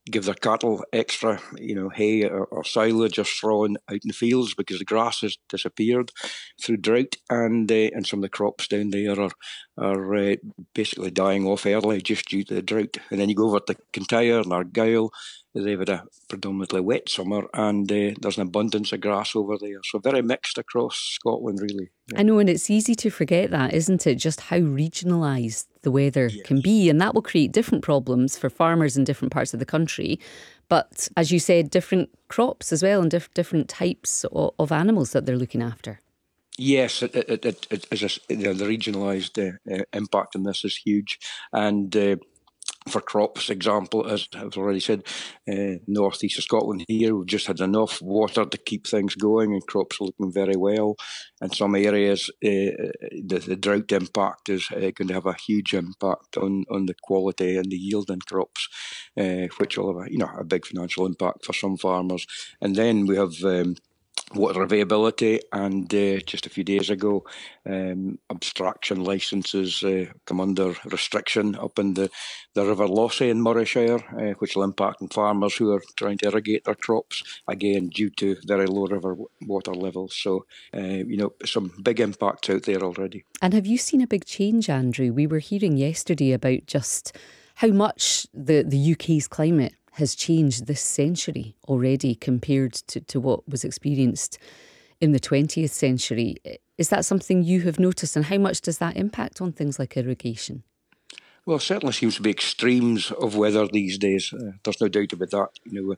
give their cattle extra, hay or silage or straw out in the fields because the grass has disappeared through drought, and some of the crops down there are basically dying off early just due to the drought. And then you go over to Kintyre and Argyll. They've had a predominantly wet summer, and there's an abundance of grass over there. So very mixed across Scotland, really. I know, and it's easy to forget that, isn't it? Just how regionalised the weather can be. And that will create different problems for farmers in different parts of the country. But as you said, different crops as well, and different types of animals that they're looking after. Yes, the regionalised impact on this is huge. And for crops, example, as I've already said, northeast of Scotland here, we've just had enough water to keep things going, and crops are looking very well. In some areas, the drought impact is going to have a huge impact on the quality and the yield in crops, which will have a big financial impact for some farmers. And then we have water availability, and just a few days ago, abstraction licences come under restriction up in the River Lossy in Morayshire, which will impact on farmers who are trying to irrigate their crops, again due to very low river water levels. So, some big impacts out there already. And have you seen a big change, Andrew? We were hearing yesterday about just how much the UK's climate has changed this century already compared to what was experienced in the 20th century. Is that something you have noticed, and how much does that impact on things like irrigation? Well, it certainly seems to be extremes of weather these days. There's no doubt about that.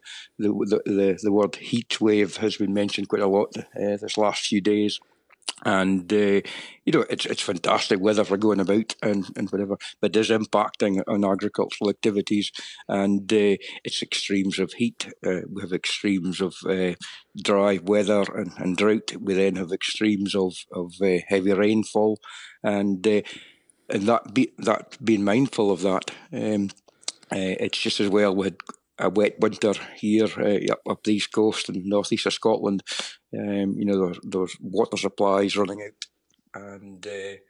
The word heat wave has been mentioned quite a lot this last few days. And, it's fantastic weather for going about and whatever, but it is impacting on agricultural activities. And it's extremes of heat. We have extremes of dry weather and drought. We then have extremes of heavy rainfall. And that being mindful of that, it's just as well we had a wet winter here up the east coast and northeast of Scotland. There's water supplies running out, and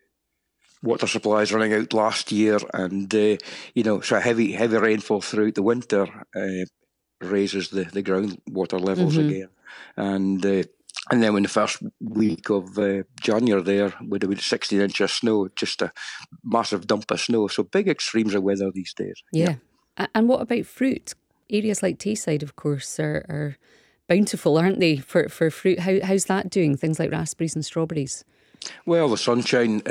water supplies running out last year, and so heavy rainfall throughout the winter raises the groundwater levels again, and then in the first week of January there, we'd have 16 inches of snow, just a massive dump of snow. So big extremes of weather these days. Yeah. And what about fruit? Areas like Tayside, of course, are bountiful, aren't they, for fruit? How's that doing? Things like raspberries and strawberries? Well, the sunshine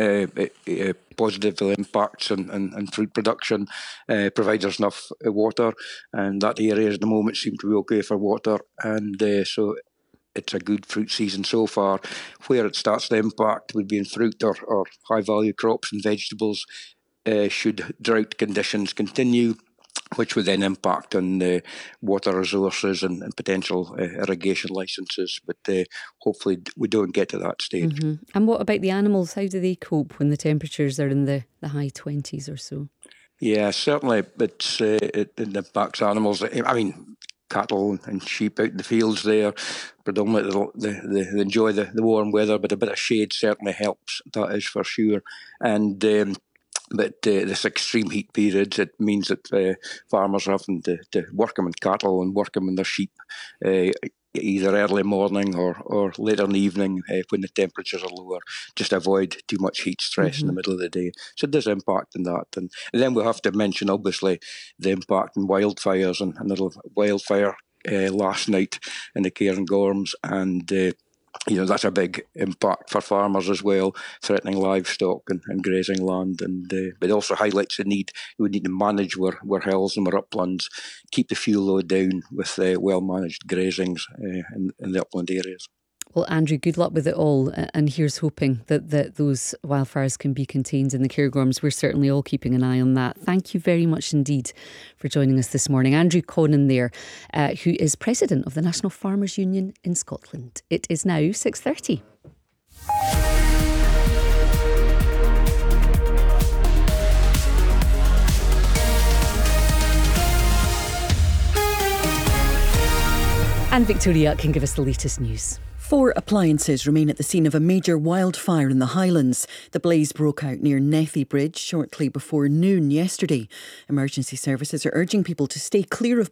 positively impacts on fruit production, provides us enough water, and that area at the moment seem to be okay for water, and so it's a good fruit season so far. Where it starts to impact would be in fruit or high-value crops and vegetables, should drought conditions continue, which would then impact on the water resources and potential irrigation licences. But hopefully we don't get to that stage. Mm-hmm. And what about the animals? How do they cope when the temperatures are in the high 20s or so? Yeah, certainly it impacts animals. I mean, cattle and sheep out in the fields there, predominantly they enjoy the warm weather, but a bit of shade certainly helps, that is for sure. And but this extreme heat periods, it means that farmers are having to work them in cattle and work them in their sheep, either early morning or later in the evening when the temperatures are lower, just to avoid too much heat stress in the middle of the day. So it does impact on that. And then we have to mention, obviously, the impact on wildfires, and a little wildfire last night in the Cairngorms, and that's a big impact for farmers as well, threatening livestock and grazing land. And but it also highlights the need. We need to manage our hills and our uplands, keep the fuel load down with well-managed grazings in the upland areas. Well, Andrew, good luck with it all, and here's hoping that those wildfires can be contained in the Cairngorms. We're certainly all keeping an eye on that. Thank you very much indeed for joining us this morning. Andrew Connan there, who is President of the National Farmers Union in Scotland. It is now 6:30. And Victoria can give us the latest news. 4 appliances remain at the scene of a major wildfire in the Highlands. The blaze broke out near Nethy Bridge shortly before noon yesterday. Emergency services are urging people to stay clear of